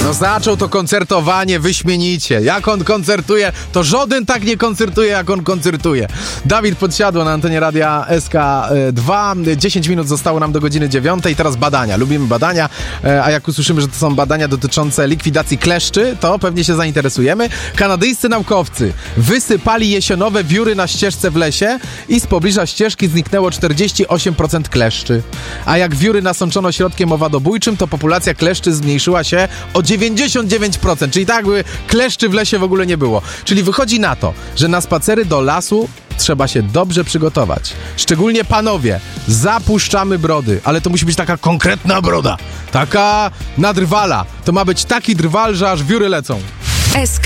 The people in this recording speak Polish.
No zaczął to koncertowanie wyśmienicie. Jak on koncertuje, to żaden tak nie koncertuje, jak on koncertuje. Dawid Podsiadło na antenie Radia SK2. 10 minut zostało nam do godziny 9. Teraz badania. Lubimy badania, a jak usłyszymy, że to są badania dotyczące likwidacji kleszczy, to pewnie się zainteresujemy. Kanadyjscy naukowcy wysypali jesionowe wióry na ścieżce w lesie i z pobliża ścieżki zniknęło 48% kleszczy. A jak wióry nasączono środkiem owadobójczym, to populacja kleszczy zmniejszyła się o 99%, czyli tak jakby kleszczy w lesie w ogóle nie było. Czyli wychodzi na to, że na spacery do lasu trzeba się dobrze przygotować. Szczególnie panowie, zapuszczamy brody, ale to musi być taka konkretna broda, taka na drwala. To ma być taki drwal, że aż wióry lecą. SK